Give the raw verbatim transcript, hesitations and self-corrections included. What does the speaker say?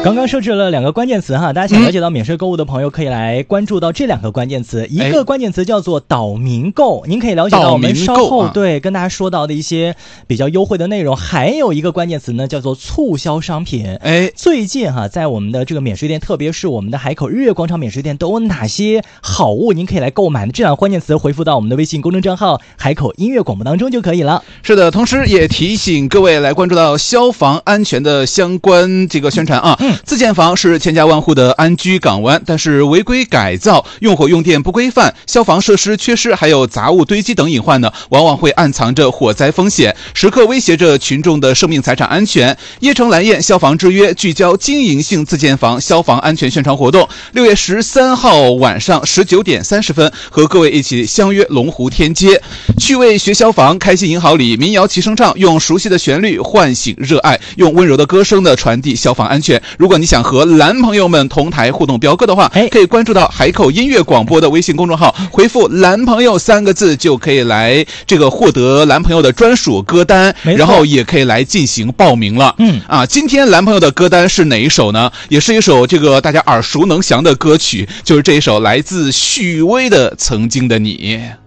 刚刚设置了两个关键词哈，大家想了解到免税购物的朋友可以来关注到这两个关键词，一个关键词叫做岛民购，您可以了解到我们稍后对跟大家说到的一些比较优惠的内容，还有一个关键词呢叫做促销商品。哎，最近哈在我们的这个免税店，特别是我们的海口日月广场免税店都有哪些好物您可以来购买的，这两个关键词回复到我们的微信公众账号海口音乐广播当中就可以了。 是的，同时也提醒各位来关注到消防安全的相关这个宣传啊。嗯，自建房是千家万户的安居港湾，但是违规改造、用火用电不规范、消防设施缺失，还有杂物堆积等隐患呢，往往会暗藏着火灾风险，时刻威胁着群众的生命财产安全。椰城蓝燕消防之约聚焦经营性自建房消防安全宣传活动，六月十三号晚上十九点三十分，和各位一起相约龙湖天街，趣味学消防，开心迎好礼，民谣齐声唱，用熟悉的旋律唤醒热爱，用温柔的歌声的传递消防安全。如果你想和蓝朋友们同台互动飙歌的话，可以关注到海口音乐广播的微信公众号，回复蓝朋友三个字就可以来这个获得蓝朋友的专属歌单，然后也可以来进行报名了。嗯啊，今天蓝朋友的歌单是哪一首呢？也是一首这个大家耳熟能详的歌曲，就是这一首来自许巍的《曾经的你》。